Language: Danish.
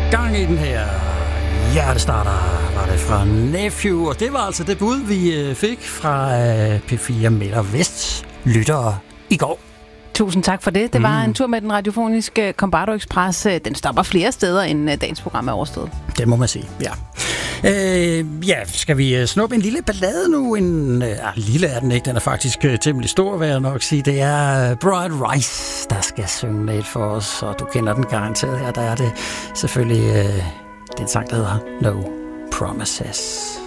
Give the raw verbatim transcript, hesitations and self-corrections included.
gang i den her hjertestarter, var det fra Nephew, og det var altså det bud, vi fik fra P fire Midt og Vests lyttere i går. Tusind tak for det. Det var mm. en tur med den radiofoniske Combardo Express. Den stopper flere steder, end dagens program er overstået. Det må man sige, ja. Øh, ja, skal vi snuppe en lille ballade nu? En, øh, lille er den ikke, den er faktisk øh, temmelig stor, vil jeg nok sige. Det er Bright Rice, der skal synge lidt for os, og du kender den garanteret her. Der er det selvfølgelig øh, den sang, der hedder No Promises.